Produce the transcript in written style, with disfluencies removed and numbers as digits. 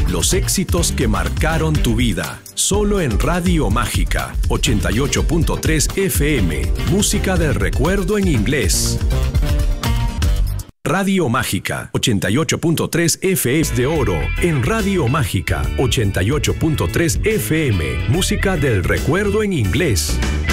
Los éxitos que marcaron tu vida. Solo en Radio Mágica 88.3 FM. Música del recuerdo en inglés. Radio Mágica 88.3 FM de oro. En Radio Mágica 88.3 FM. Música del recuerdo en inglés.